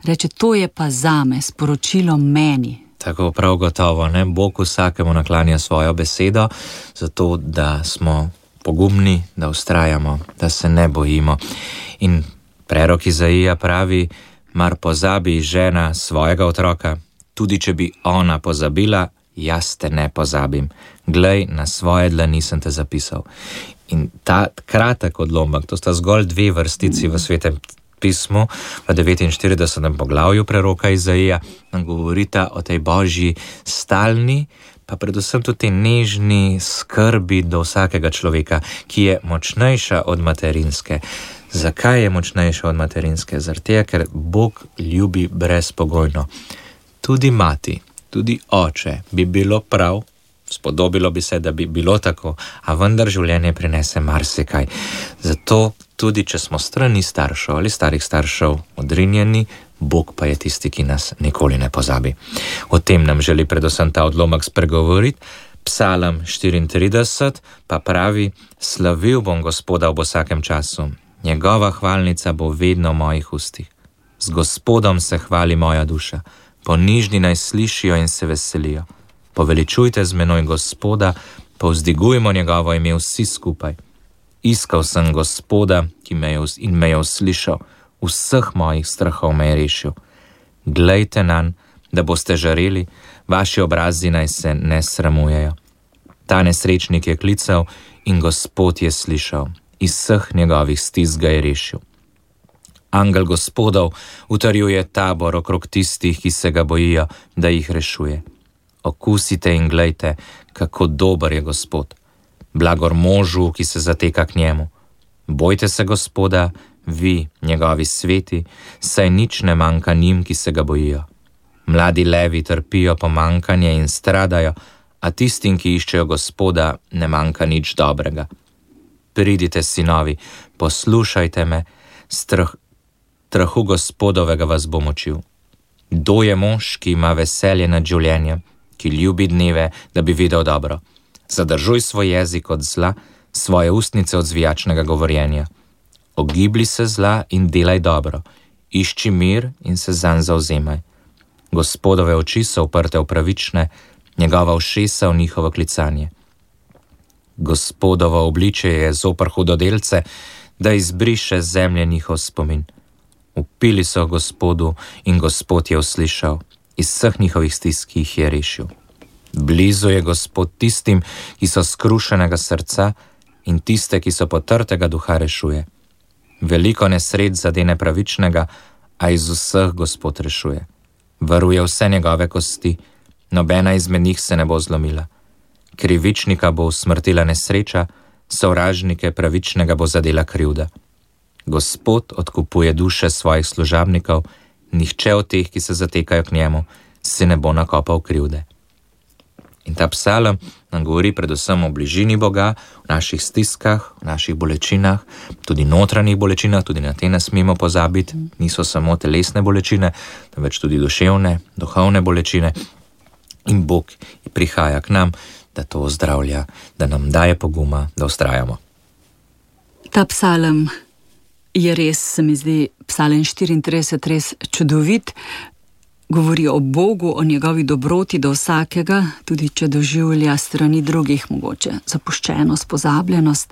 reče, to je pa zame, sporočilo meni. Tako prav gotovo, ne? Bog vsakemu naklanja svojo besedo, zato da smo pogumni, da vztrajamo, da se ne bojimo. In prerok Izaija pravi, mar pozabi žena svojega otroka, tudi če bi ona pozabila, jaz te ne pozabim. Glej, na svoje dlani sem te zapisal. In ta kratek odlomek, to sta zgolj 2 vrstici v Svetem pismu, v 49. poglavju preroka Izaija, nam govorita o tej božji stalni, pa predvsem tudi tej nežni skrbi do vsakega človeka, ki je močnejša od materinske. Zakaj je močnejša od materinske? Zaradi, ker Bog ljubi brezpogojno. Tudi mati, tudi oče bi bilo prav, spodobilo bi se, da bi bilo tako, a vendar življenje prinese marsikaj. Zato tudi, če smo strani staršev ali starih staršev odrinjeni, Bog pa je tisti, ki nas nikoli ne pozabi. O tem nam želi predvsem ta odlomek spregovoriti. Psalm 34 pa pravi, slavil bom Gospoda v vsakem času, njegova hvalnica bo vedno v mojih ustih. Z Gospodom se hvali moja duša, ponižni naj slišijo in se veselijo. Poveličujte z menoj Gospoda, povzdigujmo njegovo ime vsi skupaj. Iskal sem Gospoda, ki me je uslišal, vseh mojih strahov me je rešil. Glejte nanj, da boste žareli, vaši obrazi naj se ne sramujejo. Ta nesrečnik je klical in Gospod je slišal, iz vseh njegovih stisk ga je rešil. Angel Gospodov utrjuje tabor okrog tistih, ki se ga bojijo, da jih rešuje. Okusite in glejte, kako dober je Gospod. Blagor možu, ki se zateka k njemu. Bojte se Gospoda, vi, njegovi sveti, saj nič ne manjka njim, ki se ga bojijo. Mladi levi trpijo pomanjkanje in stradajo, a tistim, ki iščejo Gospoda, ne manjka nič dobrega. Pridite, sinovi, poslušajte me, strahu Gospodovega vas bo močil. Kdo je mož, ki ima veselje nad življenjem, ki ljubi dneve, da bi videl dobro? Zadržuj svoj jezik od zla, svoje ustnice od zvijačnega govorjenja. Ogibli se zla in delaj dobro, išči mir in se zanj zavzemaj. Gospodove oči so uprte v pravične, njegova ušesa v njihovo klicanje. Gospodovo obličje je zoper hudodelce, da izbriše z zemlje njihov spomin. Upili so Gospodu in Gospod je uslišal, iz vseh njihovih stisk jih je rešil. Blizu je Gospod tistim, ki so skrušenega srca in tiste, ki so potrtega duha rešuje. Veliko nesreč zadene pravičnega, a iz vseh Gospod rešuje. Varuje vse njegove kosti, nobena izmed njih se ne bo zlomila. Krivičnika bo usmrtila nesreča, sovražnike pravičnega bo zadela krivda. Gospod odkupuje duše svojih služabnikov, nihče od teh, ki se zatekajo k njemu, si ne bo nakopal krivde. In ta psalm nam govori predvsem o bližini Boga, v naših stiskah, v naših bolečinah, tudi notranjih bolečinah, tudi na te ne smemo pozabiti, niso samo telesne bolečine, temveč tudi duševne, duhovne bolečine. In Bog prihaja k nam, da to ozdravlja, da nam daje poguma, da vztrajamo. Ta psalm je res, se mi zdi, psalm 34 res čudovit. Govori o Bogu, o njegovi dobroti do vsakega, tudi če doživlja strani drugih mogoče zapuščenost, pozabljenost.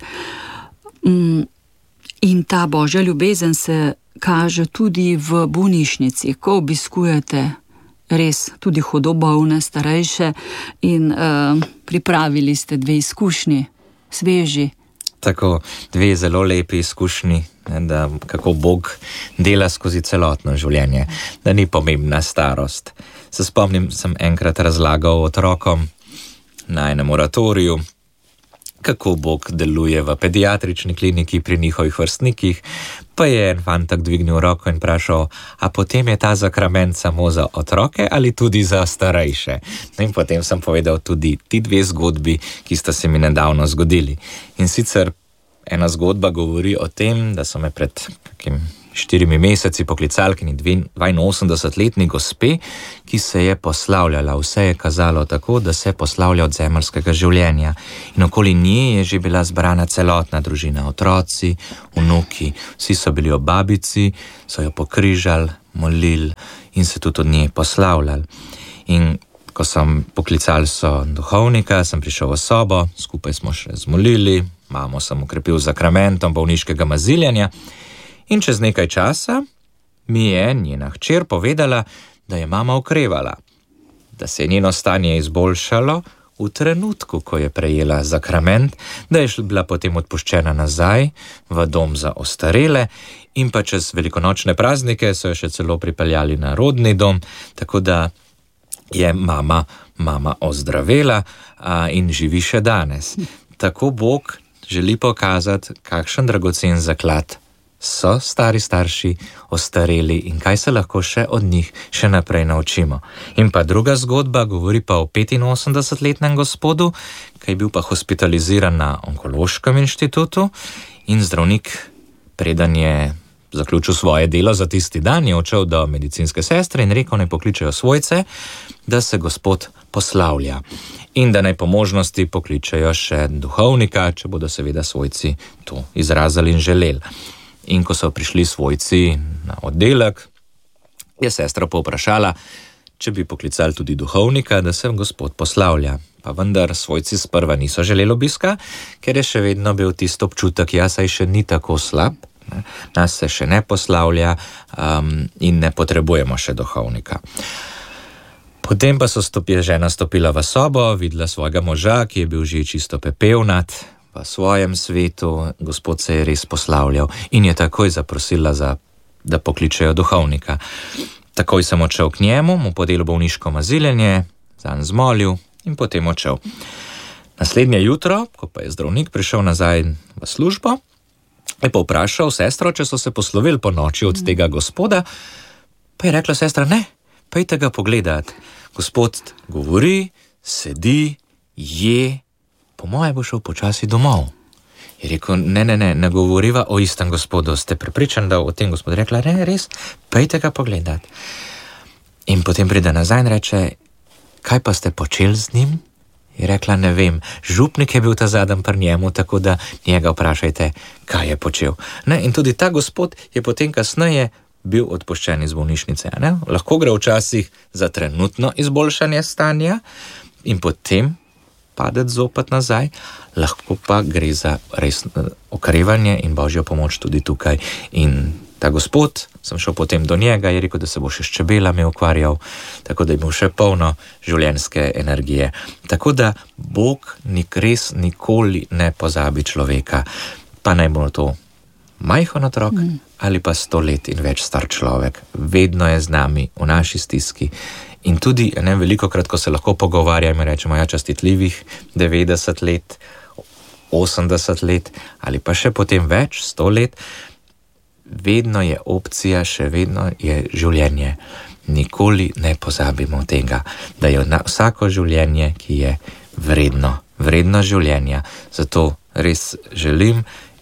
In ta božja ljubezen se kaže tudi v bolnišnici, ko obiskujete res tudi hudo bolne, starejše in pripravili ste 2 izkušnji, sveži. Tako, 2 zelo lepi izkušnji, da kako Bog dela skozi celotno življenje, da ni pomembna starost. Se spomnim, sem enkrat razlagal otrokom na enem oratoriju, kako Bog deluje v pediatrični kliniki pri njihovih vrstnikih, pa je en fantak dvignil roko in vprašal, a potem je ta zakrament samo za otroke ali tudi za starejše? In potem sem povedal tudi ti 2 zgodbi, ki sta se mi nedavno zgodili. In sicer ena zgodba govori o tem, da so me pred 4 meseci poklicali k 82-letni gospe, ki se je poslavljala. Vse je kazalo tako, da se poslavlja od zemeljskega življenja. In okoli nje je že bila zbrana celotna družina, otroci, vnuki. Vsi so bili ob babici, so jo pokrižali, molili, in se tudi od nje poslavljali. In ko sem poklical so duhovnika, sem prišel v sobo, skupaj smo še zmolili, mamo sem ukrepil z zakramentom bolniškega maziljenja in čez nekaj časa mi je njena hčer povedala, da je mama okrevala, da se je njeno stanje izboljšalo v trenutku, ko je prejela zakrament, da je bila potem odpuščena nazaj v dom za ostarele in pa čez velikonočne praznike so jo še celo pripeljali na rodni dom, tako da je mama ozdravela in živi še danes. Tako Bog želi pokazati, kakšen dragocen zaklad so stari starši, ostareli in kaj se lahko še od njih še naprej naučimo. In pa druga zgodba govori pa o 85-letnem gospodu, ki je bil pa hospitaliziran na onkološkem inštitutu in zdravnik, preden je zaključil svoje delo za tisti dan, je odšel do medicinske sestre in rekel, naj pokličejo svojce, da se gospod poslavlja in da naj po možnosti pokličejo še duhovnika, če bodo seveda svojci to izrazili in želeli. In ko so prišli svojci na oddelek, je sestra povprašala, če bi poklicali tudi duhovnika, da se gospod poslavlja. Pa vendar svojci sprva niso želeli obiska, ker je še vedno bil tisti občutek, saj še ni tako slab, nas se še ne poslavlja in ne potrebujemo še duhovnika. Potem pa je žena stopila v sobo, videla svojega moža, ki je bil že čisto pepelnat, v svojem svetu, gospod se je res poslavljal in je takoj zaprosila, da pokličejo duhovnika. Takoj sem odšel k njemu, mu podelil bolniško maziljenje, zanj zmolil in potem odšel. Naslednje jutro, ko pa je zdravnik prišel nazaj v službo, je pa vprašal sestro, če so se poslovili po noči od tega gospoda, pa je rekla sestra, ne, pejte ga pogledat. Gospod govori, sedi, je, po moje bo šel počasi domov. Je rekel, ne govoriva o istem gospodu, ste prepričani, da o tem gospodu? Rekla, ne, res, pejte ga pogledat. In potem pride nazaj in reče, kaj pa ste počeli z njim? Je rekla, ne vem, župnik je bil ta zadnji pri njemu, tako da njega vprašajte, kaj je počel. Ne? In tudi ta gospod je potem kasneje bil odpuščen iz bolnišnice. Ne? Lahko gre včasih za trenutno izboljšanje stanja in potem padeti zopet nazaj, lahko pa gre za res okrevanje in božjo pomoč tudi tukaj. In ta gospod, sem šel potem do njega, je rekel, da se bo še s čebelami ukvarjal, tako da je bil še polno življenjske energije. Tako da Bog res nikoli ne pozabi človeka, pa naj bo to majhen otrok ali pa 100 let in več star človek. Vedno je z nami v naši stiski. In tudi, veliko krat, ko se lahko pogovarjamo, rečemo, častitljivih 90 let, 80 let ali pa še potem več, 100 let, vedno je opcija, še vedno je življenje. Nikoli ne pozabimo tega, da je vsako življenje, ki je vredno življenja. Zato res želim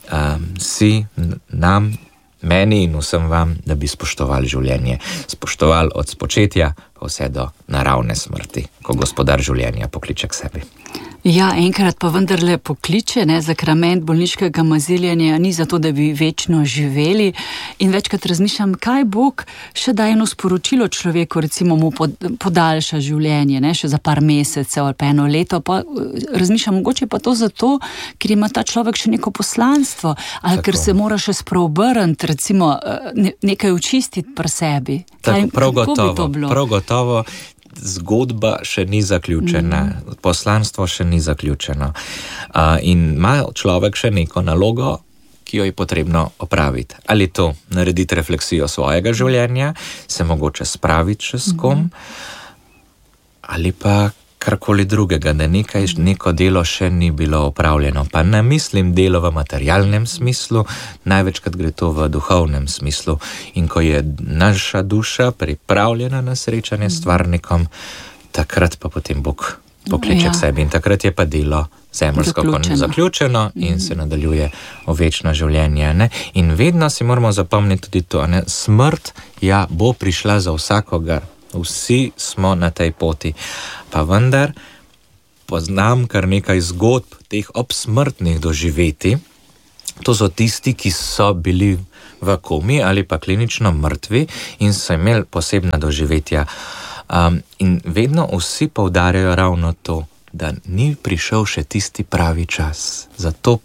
meni in vsem vam, da bi spoštovali življenje. Spoštovali od spočetja pa vse do naravne smrti, ko gospodar življenja pokliče k sebi. Ja, enkrat pa vendarle pokliče, zakrament bolniškega maziljenja ni zato, da bi večno živeli in večkrat razmišljam, kaj Bog še daje eno sporočilo človeku, recimo mu podaljša življenje, še za par mesecev ali pa 1 leto, pa razmišljam, mogoče pa to zato, ker ima ta človek še neko poslanstvo ali tako. Ker se mora še spreobrniti, recimo nekaj očistiti pri sebi. Prav gotovo. Zgodba še ni zaključena, poslanstvo še ni zaključeno in ima človek še neko nalogo, ki jo je potrebno opraviti. Ali to narediti refleksijo svojega življenja, se mogoče spraviti še s kom, ali pa karkoli drugega, da neko delo še ni bilo opravljeno. Pa ne mislim delo v materialnem smislu, največkrat gre to v duhovnem smislu. In ko je naša duša pripravljena na srečanje s stvarnikom, takrat pa potem Bog pokliče k sebi in takrat je pa delo zemeljsko zaključeno in se nadaljuje v večno življenje. In vedno si moramo zapomniti tudi to, smrt bo prišla za vsakogar. Vsi smo na tej poti, pa vendar poznam kar nekaj zgodb teh obsmrtnih doživeti. To so tisti, ki so bili v komi ali pa klinično mrtvi in so imeli posebna doživetja. In vedno vsi poudarjajo ravno to, da ni prišel še tisti pravi čas. Zato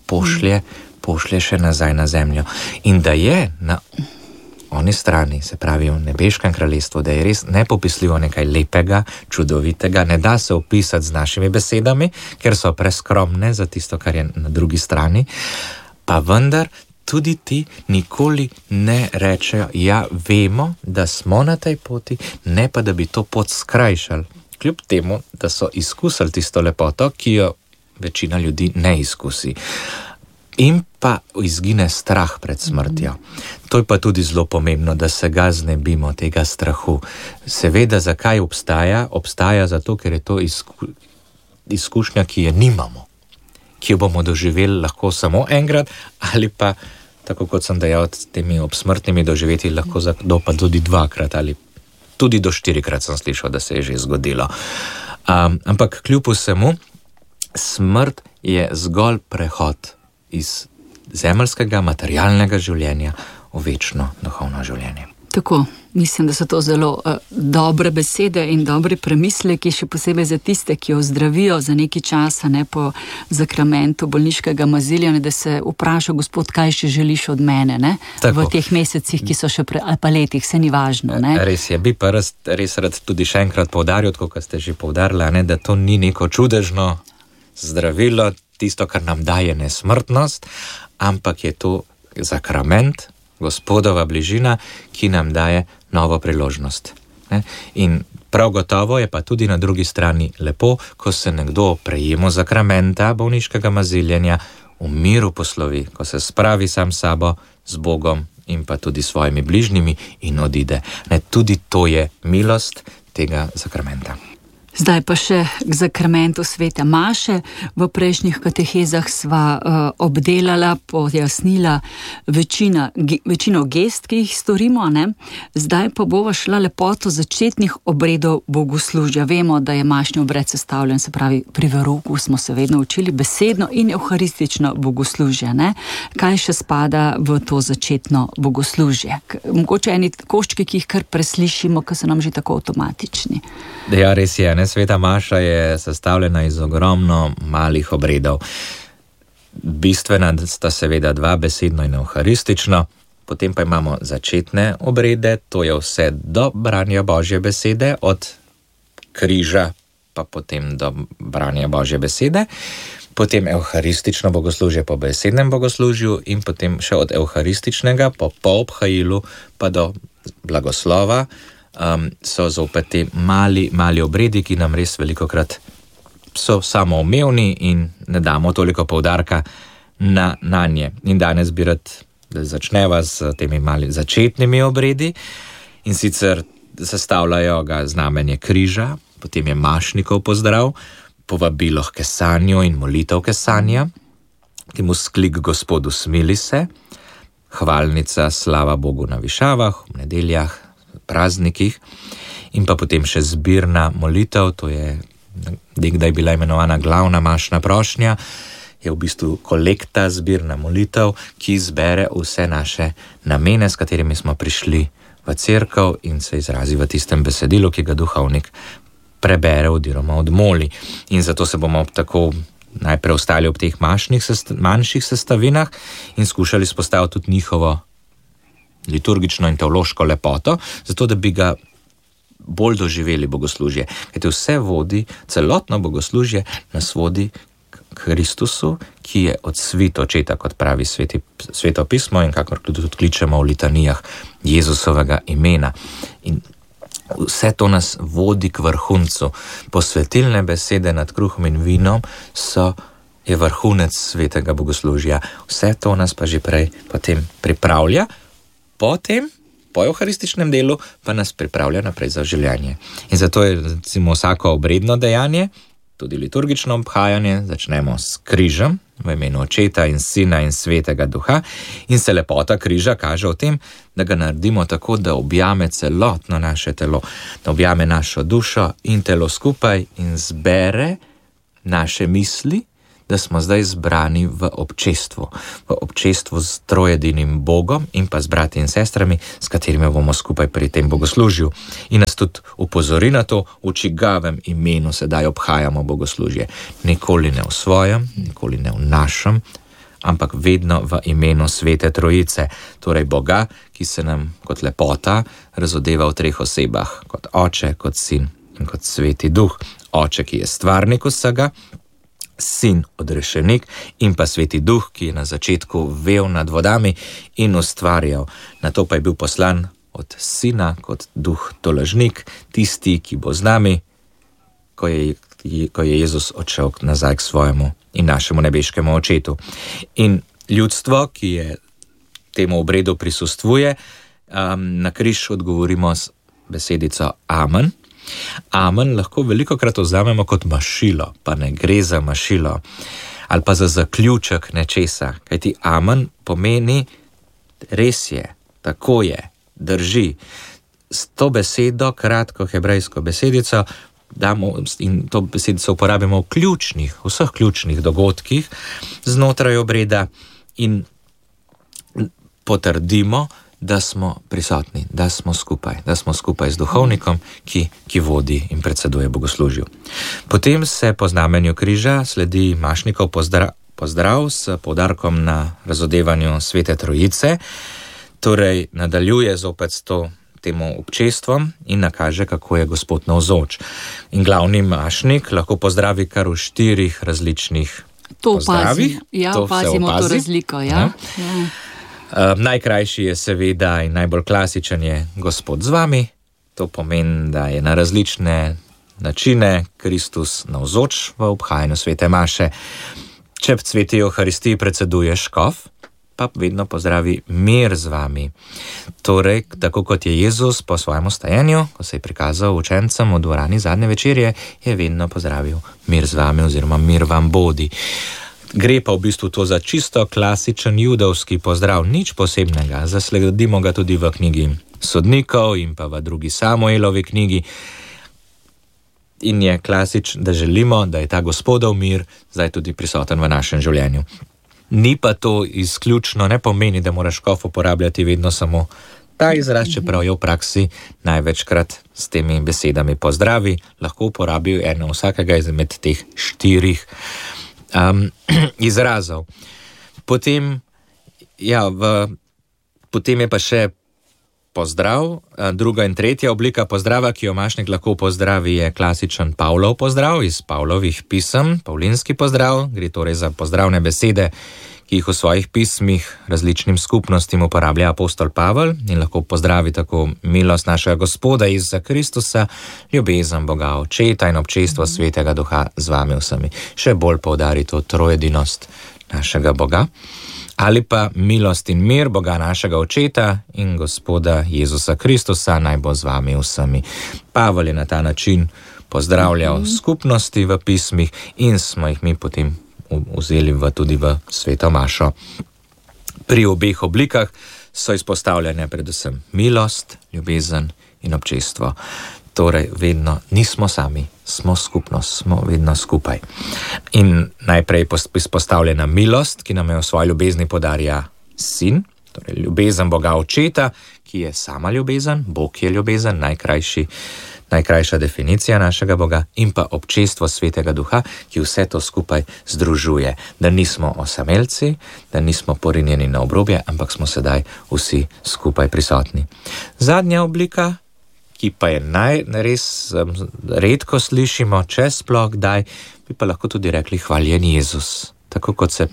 pošlje še nazaj na zemljo. In da je na oni strani, se pravi v nebeškem kraljestvu, da je res nepopisljivo nekaj lepega, čudovitega, ne da se opisati z našimi besedami, ker so preskromne za tisto, kar je na drugi strani, pa vendar tudi ti nikoli ne rečejo, ja, vemo, da smo na tej poti, ne pa da bi to pot skrajšali. Kljub temu, da so izkusili tisto lepoto, ki jo večina ljudi ne izkusi. In pa izgine strah pred smrtjo. To je pa tudi zelo pomembno, da se ga znebimo, tega strahu. Seveda, zakaj obstaja? Obstaja zato, ker je to izkušnja, ki je nimamo, ki jo bomo doživeli lahko samo enkrat, ali pa, tako kot sem dejal, s temi obsmrtnimi doživetji lahko pa tudi dvakrat, ali tudi do 4-krat sem slišal, da se je že zgodilo. Ampak kljub vsemu, smrt je zgolj prehod iz zemeljskega, materialnega življenja v večno duhovno življenje. Tako, mislim, da so to zelo dobre besede in dobre premisleki, še posebej za tiste, ki jo zdravijo za nekaj časa, ne po zakramentu bolniškega mazilja, da se vpraša, Gospod, kaj še želiš od mene, ne? V teh mesecih, ki so še ali pa letih, se ni važno, ne? Res je, bi pa res rad tudi še enkrat poudaril, tako kot ste že poudarili, ne, da to ni neko čudežno zdravilo, tisto, kar nam daje nesmrtnost, ampak je to zakrament, Gospodova bližina, ki nam daje novo priložnost. Ne? In prav gotovo je pa tudi na drugi strani lepo, ko se nekdo prejemo zakramenta bolniškega maziljenja, v miru poslovi, ko se spravi sam sabo z Bogom in pa tudi svojimi bližnjimi in odide. Ne? Tudi to je milost tega zakramenta. Zdaj pa še k zakramentu svete maše. V prejšnjih katehezah sva obdelala, pojasnila večino gest, ki jih storimo, ne? Zdaj pa bova šla lepoto začetnih obredov bogoslužja. Vemo, da je mašni obred sestavljen, se pravi pri verouku smo se vedno učili besedno in evharistično bogoslužje, ne? Kaj še spada v to začetno bogoslužje? Mogoče eni koščki, ki jih kar preslišimo, ki so nam že tako avtomatični. Ja, res je, ne? Sveta maša je sestavljena iz ogromno malih obredov. Bistvena sta seveda dva, besedno in evharistično, potem pa imamo začetne obrede, to je vse do branja Božje besede, od križa pa potem do branja Božje besede, potem evharistično bogoslužje po besednem bogoslužju in potem še od evharističnega po obhajilu pa do blagoslova. So zopet te mali obredi, ki nam res velikokrat so samoumevni in ne damo toliko poudarka na nje. In danes bi rad, da začneva s temi mali začetnimi obredi, in sicer sestavljajo ga znamenje križa, potem je mašnikov pozdrav, povabilo k kesanju in molitev kesanja, temu sklik Gospodu smili se, hvalnica slava Bogu na višavah, v nedeljah, praznikih, in pa potem še zbirna molitev, to je nekdaj bila imenovana glavna mašna prošnja, je v bistvu kolekta, zbirna molitev, ki zbere vse naše namene, s katerimi smo prišli v cerkev in se izrazi v tistem besedilu, ki ga duhovnik prebere oziroma odmoli. In zato se bomo tako najprej ostali ob teh manjših sestavinah in skušali spostaviti tudi njihovo liturgično in teološko lepoto, zato da bi ga bolj doživeli bogoslužje. Kajte vse vodi, celotno bogoslužje nas vodi k Kristusu, ki je od svit očeta, kot pravi Sveto pismo in kakor tudi kličemo v litanijah Jezusovega imena. In vse to nas vodi k vrhuncu. Posvetilne besede nad kruhom in vinom je vrhunec svetega bogoslužja. Vse to nas pa že prej potem pripravlja, potem, po evharističnem delu, pa nas pripravlja naprej za življenje. In zato je recimo vsako obredno dejanje, tudi liturgično obhajanje, začnemo s križem, v imenu Očeta in Sina in Svetega Duha, in se lepota križa kaže v tem, da ga naredimo tako, da objame celotno naše telo, da objame našo dušo in telo skupaj in zbere naše misli, da smo zdaj zbrani v občestvu s trojedinim Bogom in pa z brati in sestrami, s katerimi bomo skupaj pri tem bogoslužju. In nas tudi upozori na to, v čigavem imenu sedaj obhajamo bogoslužje. Nikoli ne v svojem, nikoli ne v našem, ampak vedno v imenu Svete Trojice, torej Boga, ki se nam kot lepota razodeva v treh osebah, kot Oče, kot Sin in kot Sveti Duh. Oče, ki je stvarnik vsega, Sin, odrešenik, in pa Sveti Duh, ki je na začetku vel nad vodami in ustvarjal. Nato pa je bil poslan od Sina kot Duh tolažnik, tisti, ki bo z nami, ko je Jezus odšel nazaj k svojemu in našemu nebeškemu očetu. In ljudstvo, ki je temu obredu prisustvuje, na križ odgovorimo s besedico amen. Amen lahko velikokrat vzamemo kot mašilo, pa ne gre za mašilo ali pa za zaključek nečesa, kajti amen pomeni res je, tako je, drži. S to besedo, kratko hebrejsko besedico, damo in to besedico uporabimo v vseh ključnih dogodkih znotraj obreda in potrdimo, da smo prisotni, da smo skupaj z duhovnikom, ki vodi in predseduje bogoslužju. Potem se po znamenju križa sledi mašnikov pozdrav s poudarkom na razodevanju Svete Trojice, torej nadaljuje zopet s temu občestvom in nakaže, kako je Gospod navzoč. In glavni mašnik lahko pozdravi kar v 4 različnih pozdravih. Opazimo to razliko, ja. Najkrajši je seveda in najbolj klasičen je Gospod z vami. To pomeni, da je na različne načine Kristus navzoč v obhajanju svete maše. Če v sveti Euharistiji predseduje škof, pa vedno pozdravi mir z vami. Torej, tako kot je Jezus po svojem vstajenju, ko se je prikazal učencem v dvorani zadnje večerje, je vedno pozdravil mir z vami oziroma mir vam bodi. Gre pa v bistvu to za čisto klasičen judovski pozdrav, nič posebnega. Zasledimo ga tudi v knjigi Sodnikov in pa v drugi Samuelovi knjigi. In je klasičen, da želimo, da je ta Gospodov mir zdaj tudi prisoten v našem življenju. Ni pa to izključno, ne pomeni, da moraš škof uporabljati vedno samo ta izraz, čeprav je v praksi največkrat s temi besedami pozdravi, lahko uporabijo eno vsakega izmed teh 4 izrazov. Potem je pa še pozdrav, druga in tretja oblika pozdrava, ki jo mašnik lahko pozdravi, je klasičen Pavlov pozdrav iz Pavlovih pisem, pavlinski pozdrav. Gre torej za pozdravne besede, ki jih v svojih pismih različnim skupnostim uporablja apostol Pavel in lahko pozdravi tako milost našega Gospoda Jezusa Kristusa, ljubezen Boga Očeta in občestvo Svetega Duha z vami vsemi. Še bolj poudari to trojedinost našega Boga. Ali pa milost in mir Boga našega Očeta in Gospoda Jezusa Kristusa naj bo z vami vsemi. Pavel je na ta način pozdravljal skupnosti v pismih in smo jih mi potem vzeli tudi v sveto mašo. Pri obeh oblikah so izpostavljene predvsem milost, ljubezen in občestvo. Torej, vedno nismo sami, smo skupnost, smo vedno skupaj. In najprej izpostavljena milost, ki nam je v svoji ljubezni podarja Sin, torej ljubezen Boga Očeta, ki je sama ljubezen, Bog je ljubezen, najkrajša definicija našega Boga, in pa občestvo Svetega Duha, ki vse to skupaj združuje. Da nismo osamelci, da nismo porinjeni na obrobje, ampak smo sedaj vsi skupaj prisotni. Zadnja oblika, ki pa je res redko slišimo, če sploh kdaj, bi pa lahko tudi rekli hvaljen Jezus. Tako kot se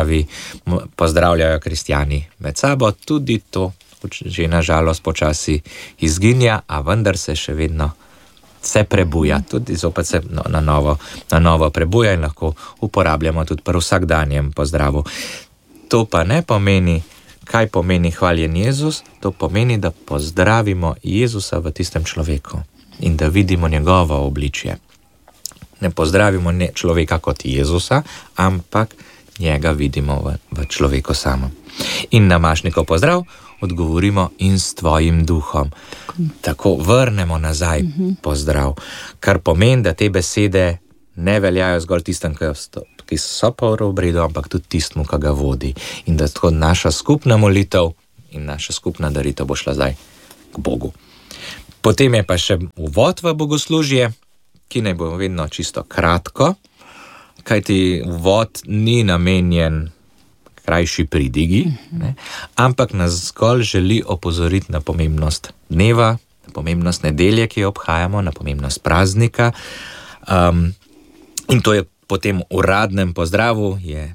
pozdravljajo kristjani med sabo, tudi to že na žalost počasi izginja, a vendar se še vedno prebuja, tudi zopet se na novo prebuja in lahko uporabljamo tudi pri vsakdanjem pozdravu. To pa ne pomeni, kaj pomeni hvaljen Jezus, to pomeni, da pozdravimo Jezusa v tistem človeku in da vidimo njegovo obličje. Ne pozdravimo človeka kot Jezusa, ampak njega vidimo v človeku samem. In na mašnikov pozdrav odgovorimo in s tvojim duhom. Tako vrnemo nazaj pozdrav, kar pomeni, da te besede ne veljajo zgolj tistem, ki so pa v obredu, ampak tudi tistmu, ki ga vodi. In da tako naša skupna molitev in naša skupna daritev bo šla zdaj k Bogu. Potem je pa še uvod v bogoslužje, ki naj bo vedno čisto kratko, kajti uvod ni namenjen krajši pridigi, ampak nas zgolj želi opozoriti na pomembnost dneva, na pomembnost nedelje, ki jo obhajamo, na pomembnost praznika. In to je po tem uradnem pozdravu je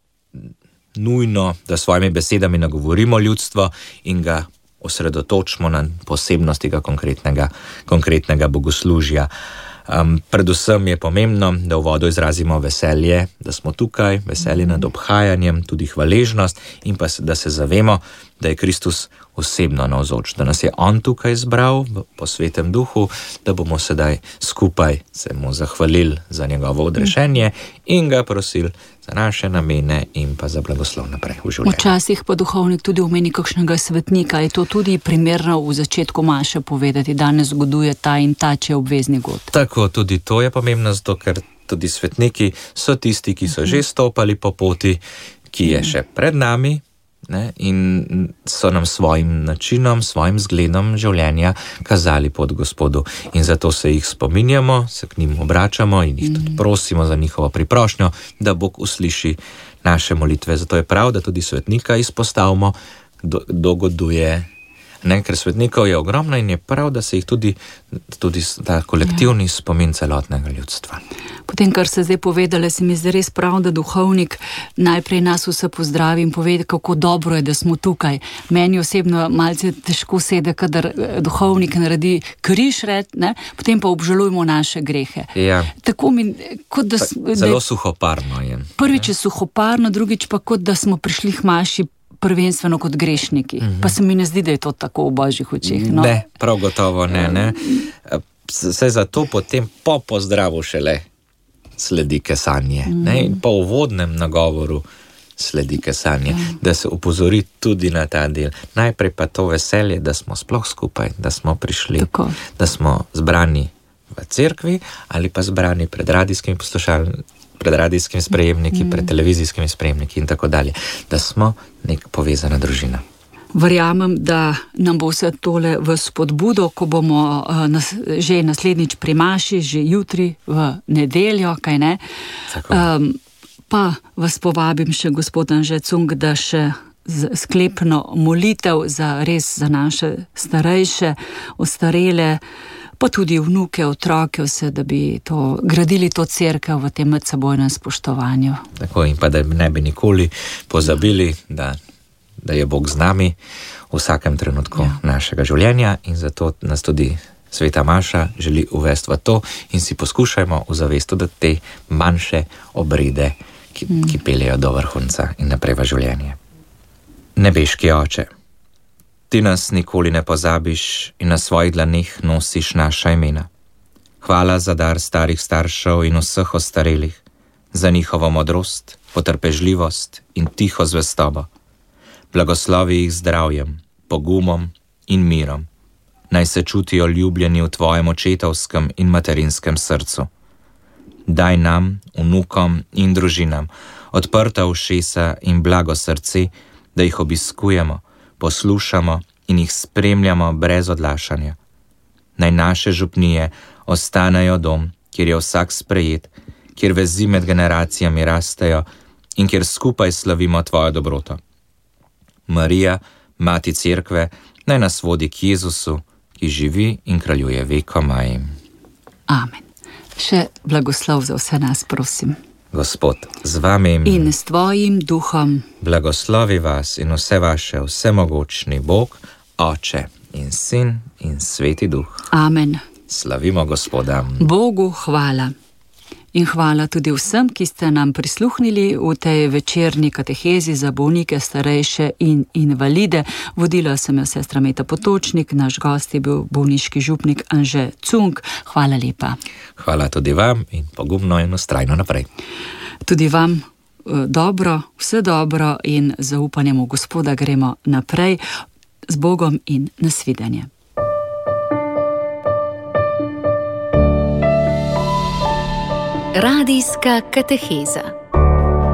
nujno, da s svojimi besedami nagovorimo ljudstvo in ga osredotočimo na posebnost tega konkretnega bogoslužja. Predvsem je pomembno, da v uvodu izrazimo veselje, da smo tukaj, veselje nad obhajanjem, tudi hvaležnost in pa da se zavemo, da je Kristus osebno navzoč, da nas je on tukaj izbral po svetem duhu, da bomo sedaj skupaj se mu zahvalili za njegovo odrešenje in ga prosili za naše namene in pa za blagoslov naprej v življenju. Včasih pa duhovnik tudi omeni kakšnega svetnika. Je to tudi primerno v začetku maše povedati, danes goduje ta in ta, če je obvezni god? Tako, tudi to je pomembno, zato ker tudi svetniki so tisti, ki so že stopali po poti, ki je še pred nami, ne, in so nam svojim načinom, svojim zgledom življenja kazali pot Gospodu. In zato se jih spominjamo, se k njim obračamo in jih tudi prosimo za njihovo priprošnjo, da Bog usliši naše molitve. Zato je prav, da tudi svetnika izpostavimo, kdo goduje. Ne, ker svetnikov je ogromno in je prav, da se jih tudi ta kolektivni spomin celotnega ljudstva. Potem, kar se zdaj povedali, se mi zdi res prav, da duhovnik najprej nas vse pozdravi in pove, kako dobro je, da smo tukaj. Meni osebno malce težko sede, kadar duhovnik naredi križ, ne, potem pa obžalujemo naše grehe. Ja. Tako mi, kot da zelo suhoparno je. Prvič je suhoparno, drugič pa kot da smo prišli k maši prvenstveno kot grešniki. Pa se mi ne zdi, da je to tako v božjih očeh. No? Ne, prav gotovo ne. Se zato potem po pozdravu šele sledi kesanje. Ne? In po uvodnem nagovoru sledi kesanje, da se opozori tudi na ta del. Najprej pa to veselje, da smo sploh skupaj, da smo prišli, tako, da smo zbrani v cerkvi ali pa zbrani pred radijskimi poslušalniki, pred radijskimi sprejemniki, pred televizijskimi sprejemniki in tako dalje, da smo nek povezana družina. Verjamem, da nam bo vse tole v spodbudo, ko bomo že naslednjič pri maši, že jutri v nedeljo, kaj ne? Pa vas povabim še, gospod Anže Cunk, da še sklepno molitev za naše starejše, ostarele, pa tudi vnuke, otroke, vse, da bi gradili to cerkev v tem medsebojnem spoštovanju. Tako, in pa da ne bi nikoli pozabili, da je Bog z nami v vsakem trenutku našega življenja in zato nas tudi Sveta Maša želi uvesti v to in si poskušajmo v zavestu, da te manjše obrede, ki peljejo do vrhunca in naprej v življenje. Nebeški Oče, Ti nas nikoli ne pozabiš in na svojih dlaneh nosiš naša imena. Hvala za dar starih staršev in vseh ostarelih, za njihovo modrost, potrpežljivost in tiho zvestobo. Blagoslovi jih zdravjem, pogumom in mirom. Naj se čutijo ljubljeni v tvojem očetovskem in materinskem srcu. Daj nam, vnukom in družinam, odprta ušesa in blago srce, da jih obiskujemo, poslušamo in jih spremljamo brez odlašanja. Naj naše župnije ostanejo dom, kjer je vsak sprejet, kjer vezi med generacijami rastejo in kjer skupaj slavimo tvojo dobroto. Marija, Mati Cerkve, naj nas vodi k Jezusu, ki živi in kraljuje vekomaj. Amen. Še blagoslov za vse nas, prosim. Gospod, z vami in s tvojim duhom. Blagoslovi vas in vse vaše vsemogočni Bog, Oče in Sin in Sveti Duh. Amen. Slavimo Gospoda. Bogu hvala. In hvala tudi vsem, ki ste nam prisluhnili v tej večerni katehezi za bolnike, starejše in invalide. Vodila sem jo sestra Meta Potočnik, naš gost je bil bolniški župnik Anže Cunk. Hvala lepa. Hvala tudi vam in pogumno in vztrajno naprej. Tudi vam dobro, vse dobro in z upanjem v Gospoda gremo naprej. Z Bogom in nasvidenje. Radijska kateheza.